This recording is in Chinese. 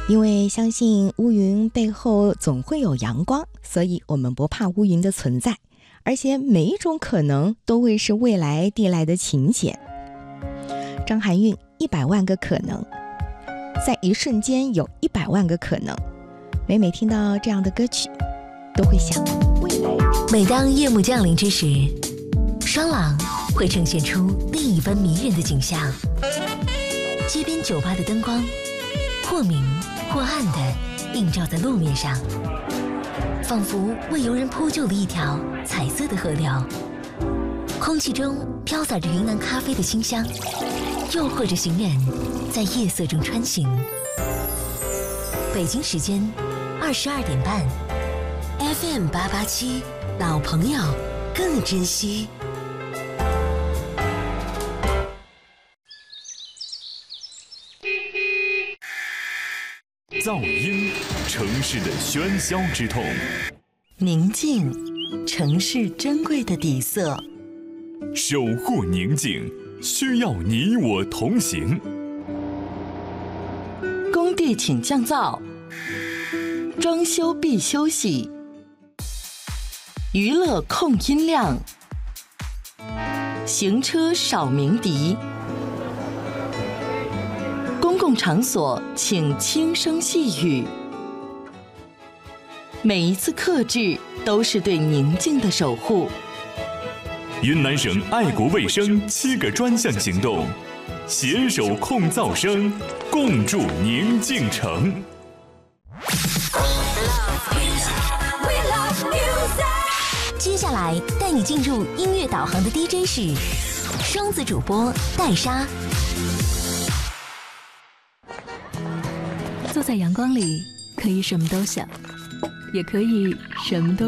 因为相信乌云背后总会有阳光，所以我们不怕乌云的存在，而且每一种可能都会是未来递来的晴天。张含韵100万个可能，在一瞬间有100万个可能。每听到这样的歌曲，都会想未来。 每当夜幕降临之时，双廊会呈现出另一番迷人的景象。街边酒吧的灯光，或明或暗地映照在路面上，仿佛为游人铺就了一条彩色的河流。空气中飘洒着云南咖啡的清香，诱惑着行人在夜色中穿行。北京时间22点半 ，FM 887，老朋友更珍惜。 噪音，城市的喧嚣之痛； 宁静，城市珍贵的底色。 守护宁静，需要你我同行。 工地请降噪，装修必休息。娱乐控音量，行车少鸣笛。公共场所请轻声细语。每一次克制都是对宁静的守护。 云南省爱国卫生7个专项行动，携手控噪声，共筑宁静城。 接下来带你进入音乐导航的 DJ 是双子主播戴莎。 坐在阳光里，可以什么都想，也可以什么都